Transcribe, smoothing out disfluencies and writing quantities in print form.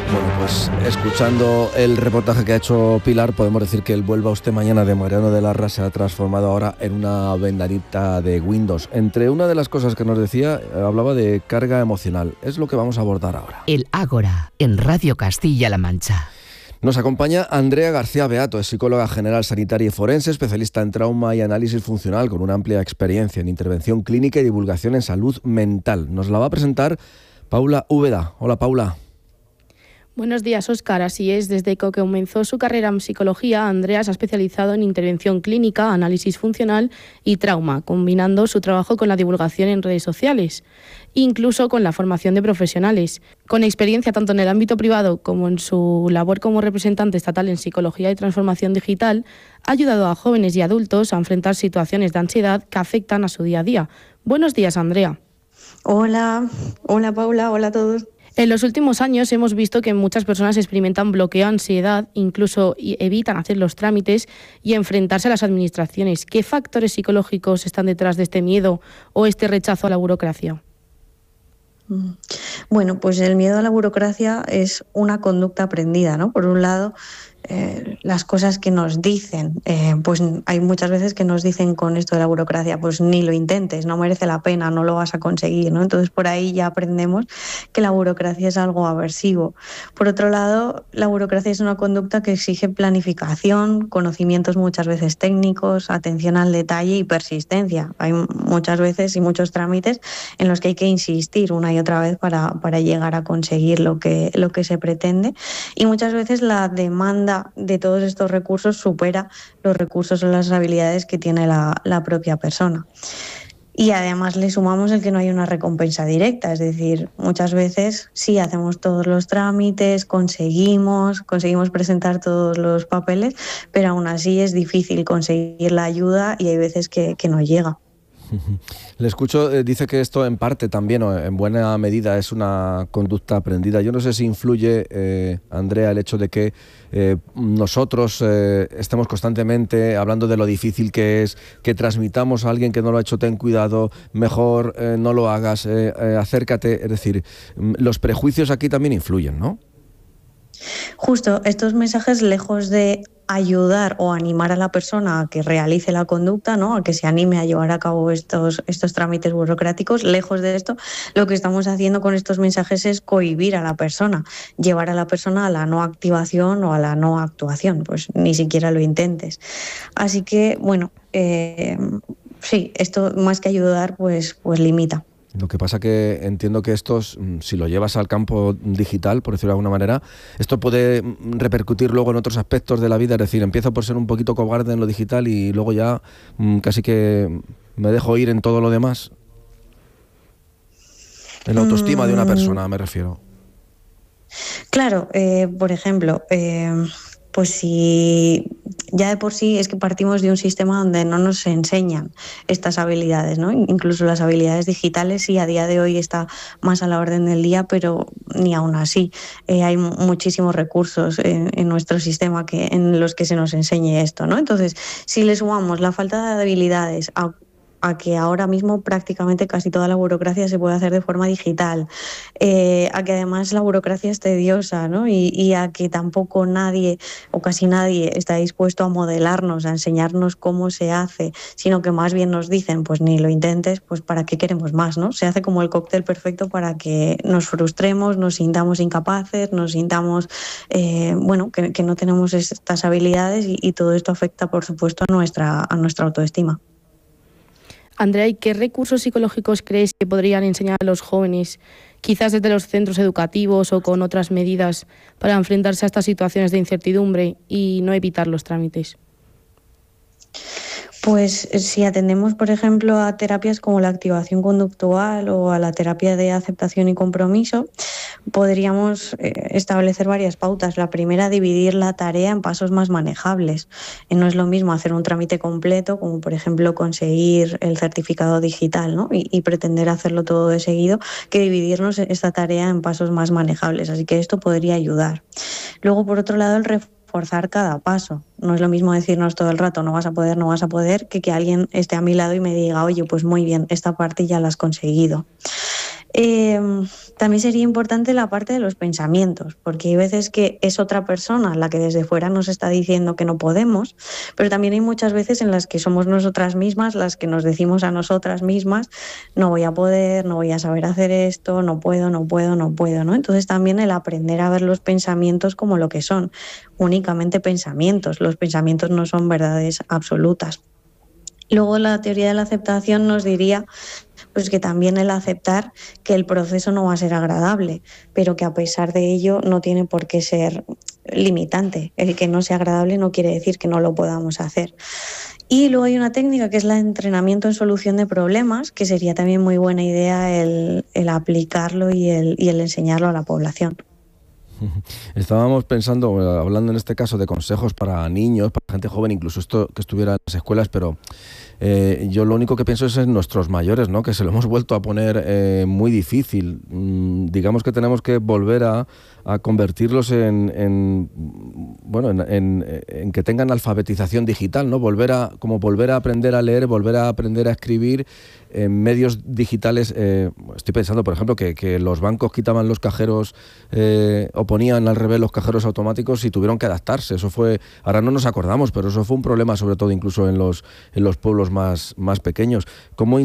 Bueno, pues escuchando el reportaje que ha hecho Pilar, podemos decir que el Vuelva usted mañana de Mariano de Larra se ha transformado ahora en una ventanita de Windows. Entre una de las cosas que nos decía, hablaba de carga emocional. Es lo que vamos a abordar ahora. El Ágora, en Radio Castilla-La Mancha. Nos acompaña Andrea García Beato, es psicóloga general sanitaria y forense, especialista en trauma y análisis funcional, con una amplia experiencia en intervención clínica y divulgación en salud mental. Nos la va a presentar Paula Úbeda. Hola, Paula. Buenos días, Óscar. Así es, desde que comenzó su carrera en psicología, Andrea se ha especializado en intervención clínica, análisis funcional y trauma, combinando su trabajo con la divulgación en redes sociales, incluso con la formación de profesionales. Con experiencia tanto en el ámbito privado como en su labor como representante estatal en psicología y transformación digital, ha ayudado a jóvenes y adultos a enfrentar situaciones de ansiedad que afectan a su día a día. Buenos días, Andrea. Hola Paula, hola a todos. En los últimos años hemos visto que muchas personas experimentan bloqueo, ansiedad, incluso evitan hacer los trámites y enfrentarse a las administraciones. ¿Qué factores psicológicos están detrás de este miedo o este rechazo a la burocracia? Bueno, pues el miedo a la burocracia es una conducta aprendida, ¿no? Por un lado, las cosas que nos dicen, pues hay muchas veces que nos dicen con esto de la burocracia, pues ni lo intentes, no merece la pena, no lo vas a conseguir, ¿no? Entonces por ahí ya aprendemos que la burocracia es algo aversivo. Por otro lado, la burocracia es una conducta que exige planificación, conocimientos muchas veces técnicos, atención al detalle y persistencia. Hay muchas veces y muchos trámites en los que hay que insistir una y otra vez para llegar a conseguir lo que se pretende, y muchas veces la demanda de todos estos recursos supera los recursos o las habilidades que tiene la propia persona. Y además le sumamos el que no hay una recompensa directa, es decir, muchas veces sí hacemos todos los trámites, conseguimos presentar todos los papeles, pero aún así es difícil conseguir la ayuda y hay veces que no llega. Le escucho, dice que esto en parte también, o en buena medida, es una conducta aprendida. Yo no sé si influye, Andrea, el hecho de que nosotros estemos constantemente hablando de lo difícil que es, que transmitamos a alguien que no lo ha hecho, ten cuidado, mejor no lo hagas, acércate. Es decir, los prejuicios aquí también influyen, ¿no? Justo, estos mensajes, lejos de ayudar o animar a la persona a que realice la conducta, ¿no?, a que se anime a llevar a cabo estos trámites burocráticos, lejos de esto, lo que estamos haciendo con estos mensajes es cohibir a la persona, llevar a la persona a la no activación o a la no actuación, pues ni siquiera lo intentes. Así que, bueno, sí, esto más que ayudar, pues limita. Lo que pasa que entiendo que esto, si lo llevas al campo digital, por decirlo de alguna manera, esto puede repercutir luego en otros aspectos de la vida. Es decir, empiezo por ser un poquito cobarde en lo digital y luego ya casi que me dejo ir en todo lo demás. En la autoestima de una persona, me refiero. Claro, por ejemplo, pues si ya de por sí es que partimos de un sistema donde no nos enseñan estas habilidades, ¿no? Incluso las habilidades digitales sí a día de hoy está más a la orden del día, pero ni aún así hay muchísimos recursos en nuestro sistema en los que se nos enseñe esto, ¿no? Entonces, si le sumamos la falta de habilidades a que ahora mismo prácticamente casi toda la burocracia se puede hacer de forma digital, a que además la burocracia es tediosa, ¿no? Y a que tampoco nadie o casi nadie está dispuesto a modelarnos, a enseñarnos cómo se hace, sino que más bien nos dicen, pues ni lo intentes, pues ¿para qué queremos más, no? Se hace como el cóctel perfecto para que nos frustremos, nos sintamos incapaces, nos sintamos, que no tenemos estas habilidades y todo esto afecta, por supuesto, a nuestra autoestima. Andrea, ¿y qué recursos psicológicos crees que podrían enseñar a los jóvenes, quizás desde los centros educativos o con otras medidas, para enfrentarse a estas situaciones de incertidumbre y no evitar los trámites? Pues si atendemos, por ejemplo, a terapias como la activación conductual o a la terapia de aceptación y compromiso, podríamos establecer varias pautas. La primera, dividir la tarea en pasos más manejables. No es lo mismo hacer un trámite completo, como por ejemplo conseguir el certificado digital, ¿no? y pretender hacerlo todo de seguido, que dividirnos esta tarea en pasos más manejables. Así que esto podría ayudar. Luego, por otro lado, el reforzar cada paso. No es lo mismo decirnos todo el rato no vas a poder, que alguien esté a mi lado y me diga, oye, pues muy bien, esta parte ya la has conseguido. También sería importante la parte de los pensamientos, porque hay veces que es otra persona la que desde fuera nos está diciendo que no podemos, pero también hay muchas veces en las que somos nosotras mismas las que nos decimos a nosotras mismas: no voy a poder, no voy a saber hacer esto, no puedo, ¿no? Entonces también el aprender a ver los pensamientos como lo que son, únicamente pensamientos. Los pensamientos no son verdades absolutas. Luego la teoría de la aceptación nos diría pues que también el aceptar que el proceso no va a ser agradable, pero que a pesar de ello no tiene por qué ser limitante. El que no sea agradable no quiere decir que no lo podamos hacer. Y luego hay una técnica que es el entrenamiento en solución de problemas, que sería también muy buena idea el aplicarlo y el enseñarlo a la población. Estábamos pensando, hablando en este caso de consejos para niños, para gente joven, incluso esto que estuviera en las escuelas, pero yo lo único que pienso es en nuestros mayores, ¿no? Que se lo hemos vuelto a poner muy difícil. Digamos que tenemos que volver a convertirlos en que tengan alfabetización digital, ¿no? Volver a aprender a leer, volver a aprender a escribir en medios digitales. Estoy pensando, por ejemplo, que los bancos quitaban los cajeros o ponían al revés los cajeros automáticos y tuvieron que adaptarse. Eso fue, ahora no nos acordamos, pero eso fue un problema, sobre todo incluso en los pueblos más pequeños. ¿Cómo